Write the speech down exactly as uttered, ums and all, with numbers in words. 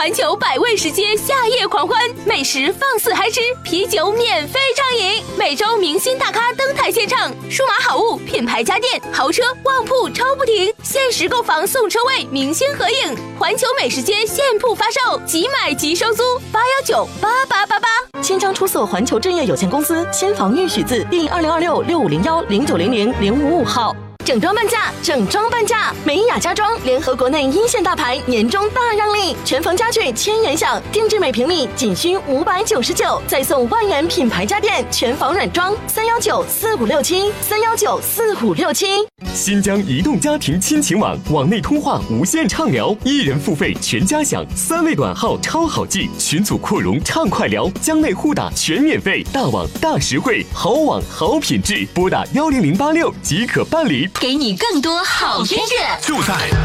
环球百味食街夏夜狂欢，美食放肆嗨吃，啤酒免费畅饮，每周明星大咖登台献唱，数码好物、品牌家电、豪车、旺铺抽不停，限时购房送车位，明星合影，环球美食街现铺发售，即买即收租，八幺九八八八八。 千张出色环球置业有限公司新房预许字第二零二六六五零幺零九零零零五五号。整装半价，整装半价！美雅家装联合国内一线大牌，年终大让利，全房家具千元享，定制每平米仅需五百九十九，再送万元品牌家电，全房软装。三幺九四五六七，三幺九四五六七。 新疆移动家庭亲情网，网内通话无限畅聊，一人付费全家享，三位短号超好记，群组扩容畅快聊，疆内互打全免费，大网大实惠，好网好品质，拨打幺零零八六即可办理。 给你更多好听的， 就在